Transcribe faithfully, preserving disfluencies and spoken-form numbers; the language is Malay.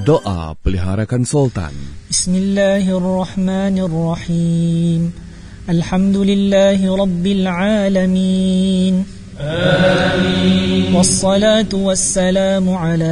Doa Pelihara Konsultan. Bismillahirrahmanirrahim. Alhamdulillahi Rabbil Alamin. Amin. Wassalatu wassalamu ala